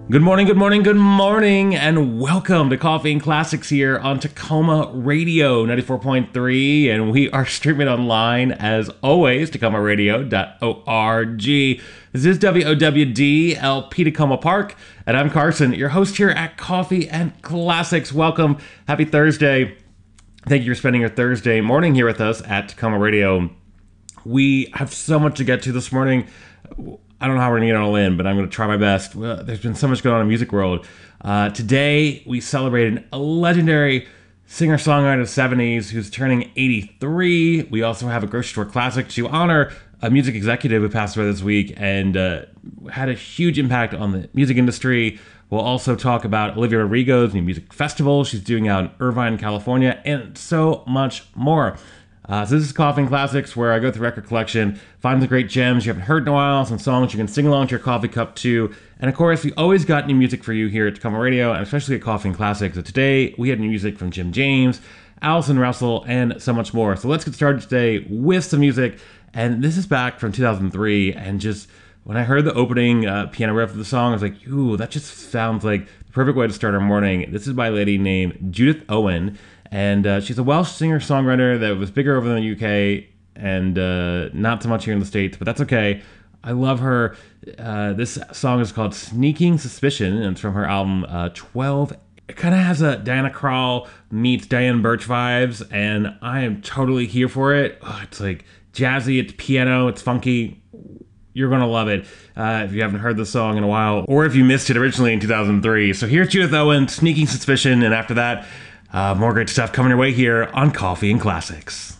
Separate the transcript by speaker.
Speaker 1: Good morning, good morning, good morning, and welcome to Coffee and Classics here on Tacoma Radio 94.3, and we are streaming online, as always, tacomaradio.org. This is WOWD LP Tacoma Park, and I'm Carson, your host here at Coffee and Classics. Welcome, happy Thursday. Thank you for spending your Thursday morning here with us at Tacoma Radio. We have so much to get to this morning. I don't know how we're going to get it all in, but I'm going to try my best. Well, there's been so much going on in the music world. Today, we celebrated a legendary singer-songwriter of the 70s who's turning 83. We also have a grocery store classic to honor a music executive who passed away this week and had a huge impact on the music industry. We'll also talk about Olivia Rodrigo's new music festival she's doing out in Irvine, California, and so much more. So this is Coffee and Classics, where I go through record collection, find the great gems you haven't heard in a while, some songs you can sing along to your coffee cup to. And of course, we always got new music for you here at Tacoma Radio, and especially at Coffee and Classics. So today, we had new music from Jim James, Allison Russell, and so much more. So let's get started today with some music. And this is back from 2003, and just when I heard the opening piano riff of the song, I was like, ooh, that just sounds like the perfect way to start our morning. This is by a lady named Judith Owen. And she's a Welsh singer-songwriter that was bigger over in the UK and not so much here in the States, but that's okay. I love her. This song is called Sneaking Suspicion, and it's from her album 12. It kind of has a Diana Krall meets Diane Birch vibes, and I am totally here for it. It's like jazzy, it's piano, it's funky. You're going to love it if you haven't heard the song in a while, or if you missed it originally in 2003. So here's Judith Owen, Sneaking Suspicion, and after that, more great stuff coming your way here on Coffee and Classics.